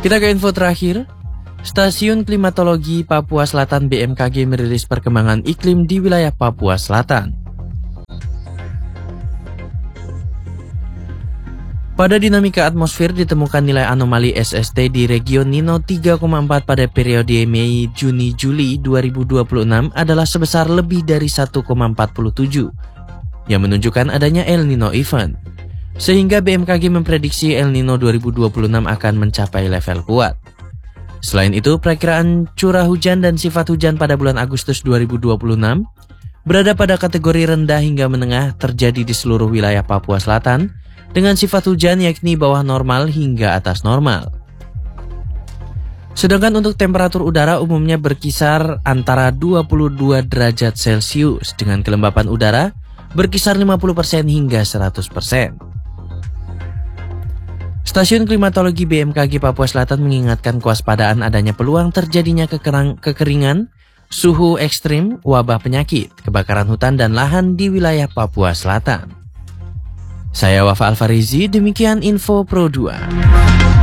Kita ke info terakhir. Stasiun Klimatologi Papua Selatan BMKG merilis perkembangan iklim di wilayah Papua Selatan. Pada dinamika atmosfer ditemukan nilai anomali SST di region Nino 3,4 pada periode Mei, Juni, Juli 2026 adalah sebesar lebih dari 1,47 yang menunjukkan adanya El Nino event. Sehingga BMKG memprediksi El Nino 2026 akan mencapai level kuat. Selain itu, perakiraan curah hujan dan sifat hujan pada bulan Agustus 2026 berada pada kategori rendah hingga menengah terjadi di seluruh wilayah Papua Selatan dengan sifat hujan yakni bawah normal hingga atas normal. Sedangkan untuk temperatur udara umumnya berkisar antara 22 derajat Celcius dengan kelembapan udara berkisar 50% hingga 100%. Stasiun Klimatologi BMKG Papua Selatan mengingatkan kewaspadaan adanya peluang terjadinya kekeringan, suhu ekstrim, wabah penyakit, kebakaran hutan dan lahan di wilayah Papua Selatan. Saya Wafa Alfarizi, demikian info Pro 2.